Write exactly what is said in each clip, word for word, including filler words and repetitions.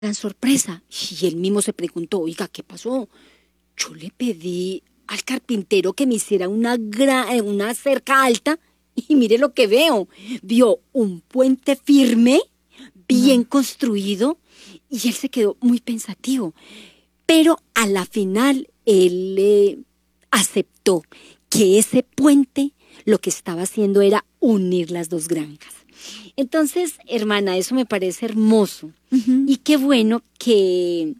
gran sorpresa. Y él mismo se preguntó, oiga, ¿qué pasó? Yo le pedí al carpintero que me hiciera una, gra- eh, una cerca alta y mire lo que veo. Vio un puente firme, bien No. construido, y él se quedó muy pensativo. Pero a la final él eh, aceptó que ese puente lo que estaba haciendo era unir las dos granjas. Entonces, hermana, eso me parece hermoso. Ujú. Y qué bueno que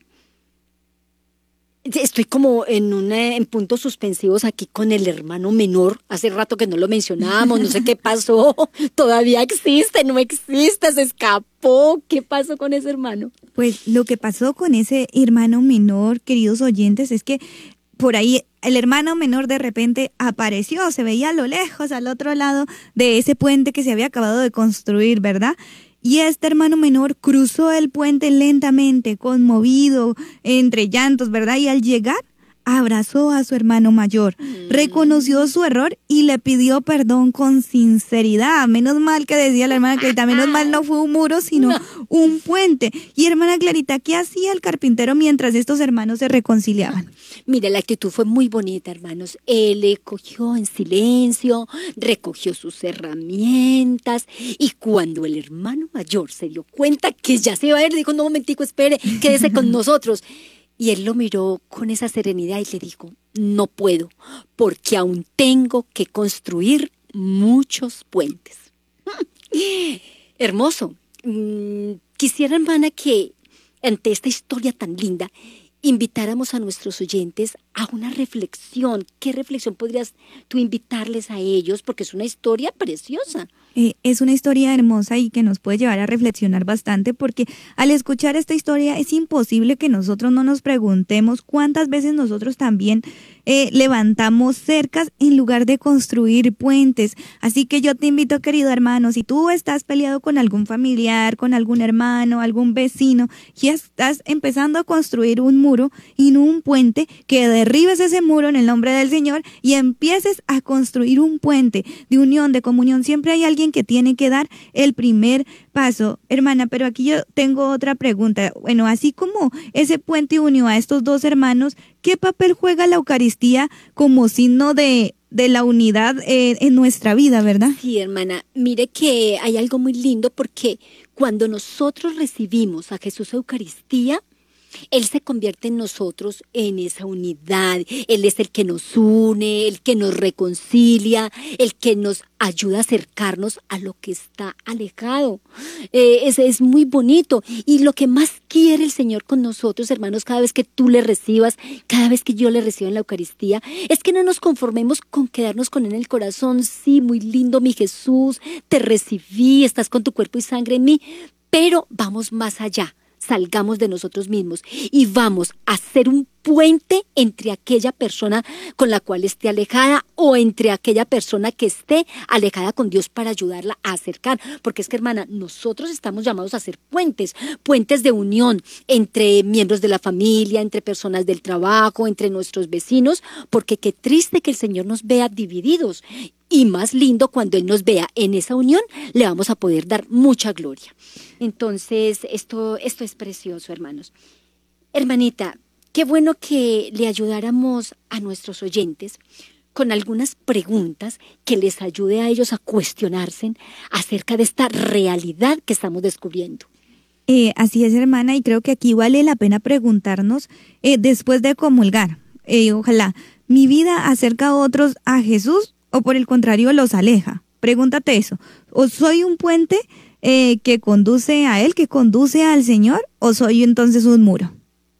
estoy como en, una, en puntos suspensivos aquí con el hermano menor. Hace rato que no lo mencionábamos, no sé qué pasó. Todavía existe, no existe, se escapó. ¿Qué pasó con ese hermano? Pues lo que pasó con ese hermano menor, queridos oyentes, es que por ahí el hermano menor de repente apareció, se veía a lo lejos, al otro lado de ese puente que se había acabado de construir, ¿verdad? Y este hermano menor cruzó el puente lentamente, conmovido, entre llantos, ¿verdad? Y al llegar, abrazó a su hermano mayor, reconoció su error y le pidió perdón con sinceridad. Menos mal que decía la hermana Clarita, menos mal no fue un muro, sino un puente. Y hermana Clarita, ¿qué hacía el carpintero mientras estos hermanos se reconciliaban? Mira, la actitud fue muy bonita, hermanos. Él le cogió en silencio, recogió sus herramientas y cuando el hermano mayor se dio cuenta que ya se iba a ir, dijo, no, momentico, espere, quédese con nosotros. Y él lo miró con esa serenidad y le dijo, no puedo, porque aún tengo que construir muchos puentes. Hermoso. Mm, quisiera, hermana, que ante esta historia tan linda, invitáramos a nuestros oyentes a una reflexión. ¿Qué reflexión podrías tú invitarles a ellos? Porque es una historia preciosa. Eh, es una historia hermosa y que nos puede llevar a reflexionar bastante porque al escuchar esta historia es imposible que nosotros no nos preguntemos cuántas veces nosotros también eh, levantamos cercas en lugar de construir puentes. Así que yo te invito, querido hermano, si tú estás peleado con algún familiar, con algún hermano, algún vecino y estás empezando a construir un muro y no un puente, que derribes ese muro en el nombre del Señor y empieces a construir un puente de unión, de comunión. Siempre hay alguien que tiene que dar el primer paso, hermana, pero aquí yo tengo otra pregunta. Bueno, así como ese puente unió a estos dos hermanos, ¿qué papel juega la Eucaristía como signo de, de la unidad eh, en nuestra vida, verdad? Sí, hermana, mire que hay algo muy lindo porque cuando nosotros recibimos a Jesús Eucaristía, Él se convierte en nosotros en esa unidad. Él es el que nos une, el que nos reconcilia, el que nos ayuda a acercarnos a lo que está alejado. Eh, es, es muy bonito. Y lo que más quiere el Señor con nosotros, hermanos, cada vez que tú le recibas, cada vez que yo le recibo en la Eucaristía, es que no nos conformemos con quedarnos con él en el corazón. Sí, muy lindo, mi Jesús, te recibí, estás con tu cuerpo y sangre en mí, pero vamos más allá. Salgamos de nosotros mismos y vamos a hacer un puente entre aquella persona con la cual esté alejada o entre aquella persona que esté alejada con Dios para ayudarla a acercar. Porque es que, hermana, nosotros estamos llamados a hacer puentes, puentes de unión entre miembros de la familia, entre personas del trabajo, entre nuestros vecinos, porque qué triste que el Señor nos vea divididos. Y más lindo cuando Él nos vea en esa unión, le vamos a poder dar mucha gloria. Entonces, esto, esto es precioso, hermanos. Hermanita, qué bueno que le ayudáramos a nuestros oyentes con algunas preguntas que les ayude a ellos a cuestionarse acerca de esta realidad que estamos descubriendo. Eh, así es, hermana, y creo que aquí vale la pena preguntarnos eh, después de comulgar. Eh, ojalá, ¿mi vida acerca a otros a Jesús o por el contrario los aleja? Pregúntate eso. ¿O soy un puente eh, que conduce a Él, que conduce al Señor, o soy entonces un muro?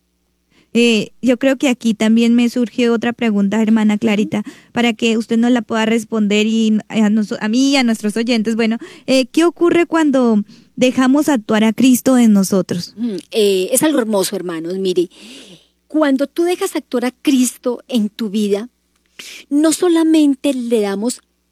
Eh, yo creo que aquí también me surge otra pregunta, hermana Clarita, para que usted nos la pueda responder y a, nos, a mí y a nuestros oyentes. Bueno, eh, ¿qué ocurre cuando dejamos actuar a Cristo en nosotros? Mm, eh, es algo hermoso, hermanos. Mire, cuando tú dejas actuar a Cristo en tu vida, no solamente le damos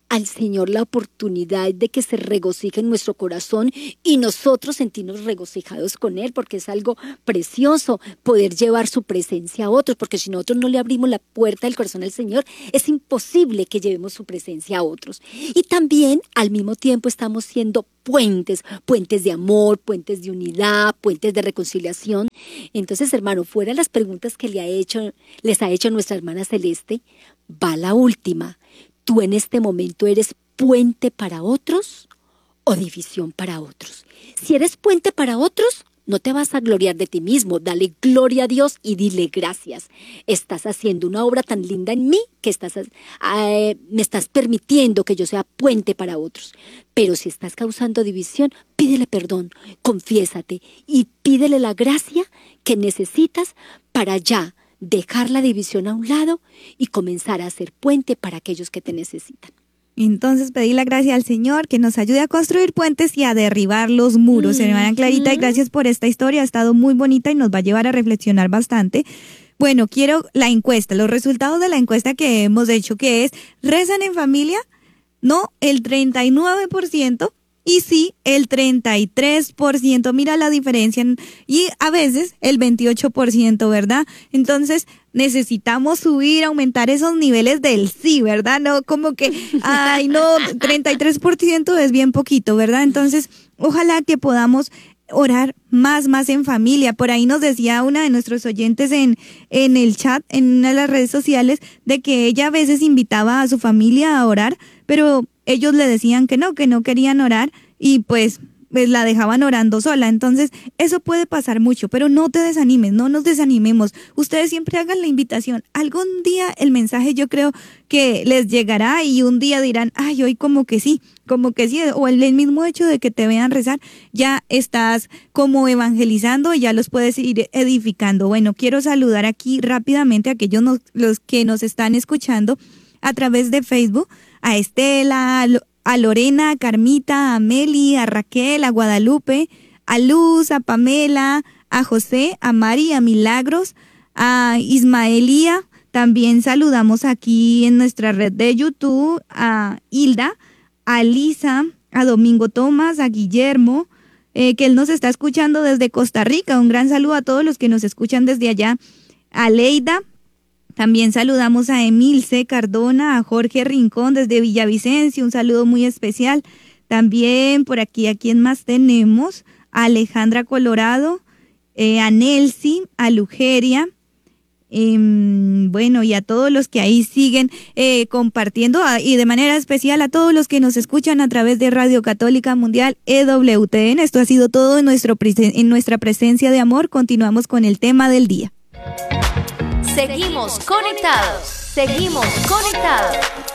al Señor la oportunidad de que se regocije en nuestro corazón y nosotros sentirnos regocijados con Él, porque es algo precioso poder llevar su presencia a otros, porque si nosotros no le abrimos la puerta del corazón al Señor, es imposible que llevemos su presencia a otros. Y también al mismo tiempo estamos siendo puentes, puentes de amor, puentes de unidad, puentes de reconciliación. Entonces, hermano, fuera las preguntas que le ha hecho, les ha hecho nuestra hermana Celeste, va la última. ¿Tú en este momento eres puente para otros o división para otros? Si eres puente para otros, no te vas a gloriar de ti mismo. Dale gloria a Dios y dile gracias. Estás haciendo una obra tan linda en mí que estás, eh, me estás permitiendo que yo sea puente para otros. Pero si estás causando división, pídele perdón, confiésate y pídele la gracia que necesitas para ya dejar la división a un lado y comenzar a ser puente para aquellos que te necesitan. Entonces pedí la gracia al Señor que nos ayude a construir puentes y a derribar los muros. Mm-hmm. Hermana Clarita, y gracias por esta historia, ha estado muy bonita y nos va a llevar a reflexionar bastante. Bueno, quiero la encuesta, los resultados de la encuesta que hemos hecho, que es, ¿rezan en familia? No, el treinta y nueve por ciento. Y sí, el treinta y tres por ciento, mira la diferencia, y a veces el veintiocho por ciento, ¿verdad? Entonces necesitamos subir, aumentar esos niveles del sí, ¿verdad? No, como que, ay, no, treinta y tres por ciento es bien poquito, ¿verdad? Entonces, ojalá que podamos orar más, más en familia. Por ahí nos decía una de nuestros oyentes en, en el chat, en una de las redes sociales, de que ella a veces invitaba a su familia a orar, pero ellos le decían que no, que no querían orar y pues, pues la dejaban orando sola. Entonces, eso puede pasar mucho, pero no te desanimes, no nos desanimemos. Ustedes siempre hagan la invitación. Algún día el mensaje yo creo que les llegará y un día dirán, ay, hoy como que sí, como que sí, o el, el mismo hecho de que te vean rezar, ya estás como evangelizando y ya los puedes ir edificando. Bueno, quiero saludar aquí rápidamente a aquellos nos, los que nos están escuchando a través de Facebook, a Estela, a Lorena, a Carmita, a Meli, a Raquel, a Guadalupe, a Luz, a Pamela, a José, a Mari, a Milagros, a Ismaelía. También saludamos aquí en nuestra red de YouTube a Hilda, a Lisa, a Domingo Tomás, a Guillermo, eh, que él nos está escuchando desde Costa Rica. Un gran saludo a todos los que nos escuchan desde allá. A Leida. También saludamos a Emilce Cardona, a Jorge Rincón desde Villavicencio, un saludo muy especial. También por aquí, ¿a quién más tenemos? A Alejandra Colorado, eh, a Nelsi, a Lugeria, eh, bueno, y a todos los que ahí siguen eh, compartiendo, a, y de manera especial a todos los que nos escuchan a través de Radio Católica Mundial E W T N. Esto ha sido todo en, nuestro, en nuestra presencia de amor. Continuamos con el tema del día. Seguimos conectados, seguimos conectados.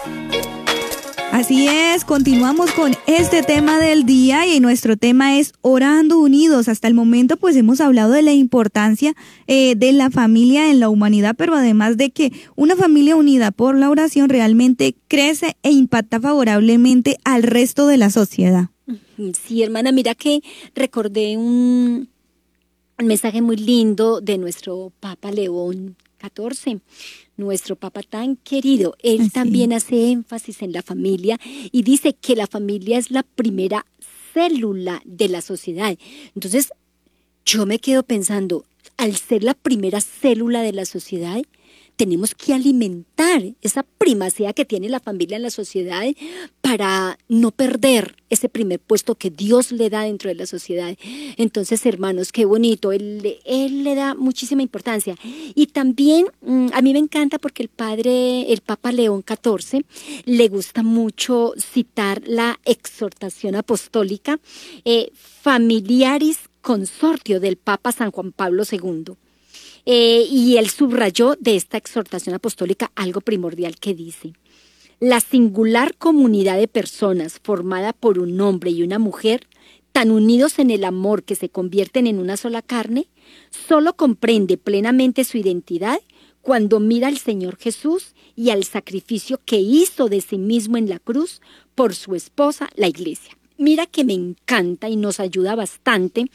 Así es, continuamos con este tema del día y nuestro tema es orando unidos. Hasta el momento pues hemos hablado de la importancia eh, de la familia en la humanidad, pero además de que una familia unida por la oración realmente crece e impacta favorablemente al resto de la sociedad. Sí, hermana, mira que recordé un, un mensaje muy lindo de nuestro Papa León catorce, nuestro Papa tan querido. Él sí. También hace énfasis en la familia y dice que la familia es la primera célula de la sociedad. Entonces, yo me quedo pensando, al ser la primera célula de la sociedad, tenemos que alimentar esa primacía que tiene la familia en la sociedad para no perder ese primer puesto que Dios le da dentro de la sociedad. Entonces, hermanos, qué bonito, él, él le da muchísima importancia. Y también a mí me encanta porque el padre, el Papa León catorce, le gusta mucho citar la exhortación apostólica eh, Familiaris Consortio del Papa San Juan Pablo segundo. Eh, y él subrayó de esta exhortación apostólica algo primordial que dice: la singular comunidad de personas formada por un hombre y una mujer, tan unidos en el amor que se convierten en una sola carne, solo comprende plenamente su identidad cuando mira al Señor Jesús y al sacrificio que hizo de sí mismo en la cruz por su esposa, la Iglesia. mira que me encanta y nos ayuda bastante.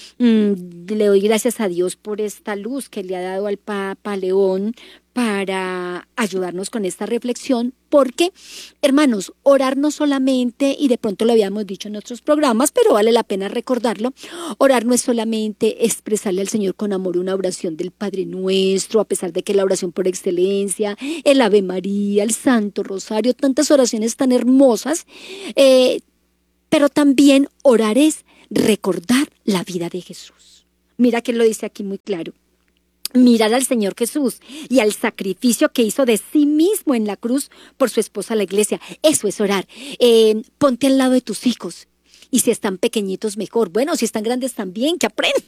Mm, le doy gracias a Dios por esta luz que le ha dado al Papa León para ayudarnos con esta reflexión, porque, hermanos, orar no solamente, y de pronto lo habíamos dicho en otros programas, pero vale la pena recordarlo, orar no es solamente expresarle al Señor con amor una oración del Padre Nuestro, a pesar de que la oración por excelencia, el Ave María, el Santo Rosario, tantas oraciones tan hermosas, eh, pero también orar es recordar la vida de Jesús. Mira que lo dice aquí muy claro. Mirar al Señor Jesús y al sacrificio que hizo de sí mismo en la cruz por su esposa la iglesia. Eso es orar. Eh, ponte al lado de tus hijos. Y si están pequeñitos, mejor. Bueno, si están grandes también, que aprendan.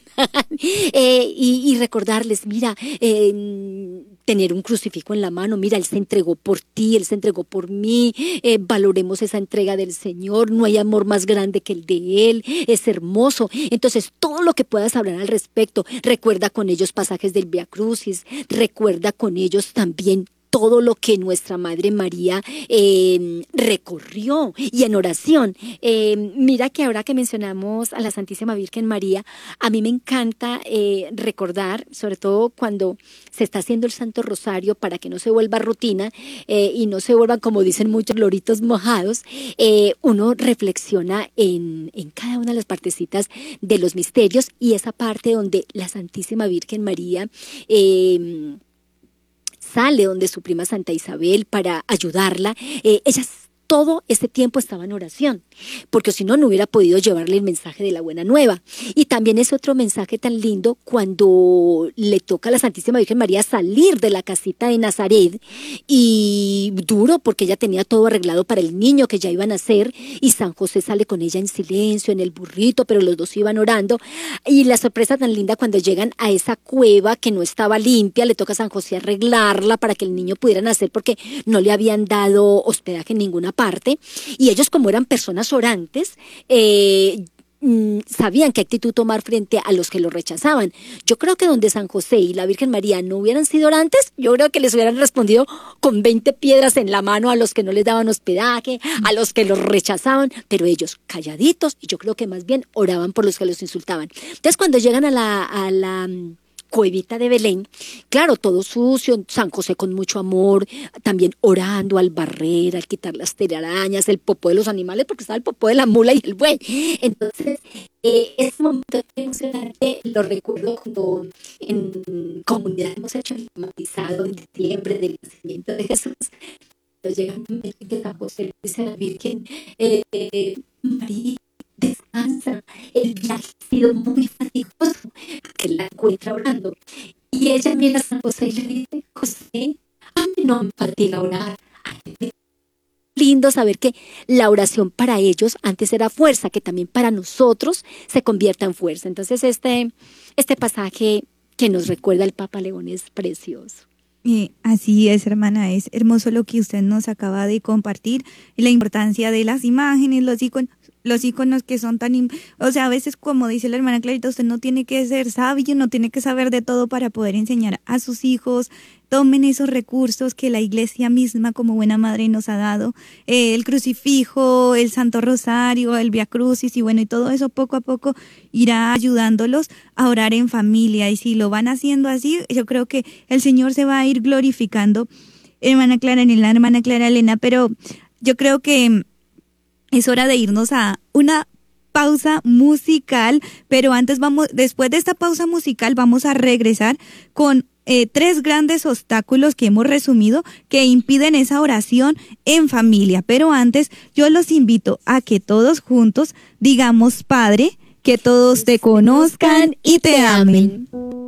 eh, y, y recordarles, mira, eh, tener un crucifijo en la mano. Mira, Él se entregó por ti, Él se entregó por mí. Eh, valoremos esa entrega del Señor. No hay amor más grande que el de Él. Es hermoso. Entonces, todo lo que puedas hablar al respecto, recuerda con ellos pasajes del Vía Crucis. Recuerda con ellos también todo lo que nuestra Madre María eh, recorrió, y en oración. Eh, mira que ahora que mencionamos a la Santísima Virgen María, a mí me encanta eh, recordar, sobre todo cuando se está haciendo el Santo Rosario, para que no se vuelva rutina eh, y no se vuelvan, como dicen muchos, loritos mojados, eh, uno reflexiona en, en cada una de las partecitas de los misterios, y esa parte donde la Santísima Virgen María eh, sale donde su prima Santa Isabel para ayudarla. Eh, ellas todo ese tiempo estaba en oración, porque si no, no hubiera podido llevarle el mensaje de la buena nueva. Y también es otro mensaje tan lindo cuando le toca a la Santísima Virgen María salir de la casita de Nazaret, y duro porque ella tenía todo arreglado para el niño que ya iban a nacer, y San José sale con ella en silencio, en el burrito, pero los dos iban orando. Y la sorpresa tan linda cuando llegan a esa cueva que no estaba limpia, le toca a San José arreglarla para que el niño pudiera nacer, porque no le habían dado hospedaje en ninguna parte, y ellos, como eran personas orantes, eh, mm, sabían qué actitud tomar frente a los que lo rechazaban. Yo creo que donde San José y la Virgen María no hubieran sido orantes, yo creo que les hubieran respondido con veinte piedras en la mano a los que no les daban hospedaje, a los que los rechazaban, pero ellos calladitos, y yo creo que más bien oraban por los que los insultaban. Entonces, cuando llegan a la... A la cuevita de Belén, claro, todo sucio, San José con mucho amor, también orando al barrer, al quitar las telarañas, el popó de los animales, porque estaba el popó de la mula y el buey. Entonces, eh, ese momento emocionante lo recuerdo cuando en comunidad hemos hecho el matizado en diciembre del nacimiento de Jesús. Entonces llega un momento en que San José le dice a la Virgen, eh, eh, María, descansa, el viaje ha sido muy fatigoso, que la encuentra orando. Y ella mira a San José y le dice, José, a mí no me fatiga orar. Lindo saber que la oración para ellos antes era fuerza, que también para nosotros se convierta en fuerza. Entonces este, este pasaje que nos recuerda el Papa León es precioso. Eh, así es, hermana, es hermoso lo que usted nos acaba de compartir, y la importancia de las imágenes, los iconos, los iconos que son tan, o sea, a veces, como dice la hermana Clarita, usted no tiene que ser sabio, no tiene que saber de todo para poder enseñar a sus hijos. Tomen esos recursos que la iglesia misma como buena madre nos ha dado, eh, el crucifijo, el Santo Rosario, el Vía Crucis, y bueno, y todo eso poco a poco irá ayudándolos a orar en familia, y si lo van haciendo así, yo creo que el Señor se va a ir glorificando, hermana Clara Elena, hermana Clara Elena, pero yo creo que es hora de irnos a una pausa musical, pero antes vamos, después de esta pausa musical vamos a regresar con eh, tres grandes obstáculos que hemos resumido que impiden esa oración en familia. Pero antes yo los invito a que todos juntos digamos: Padre, que todos te conozcan y te amen.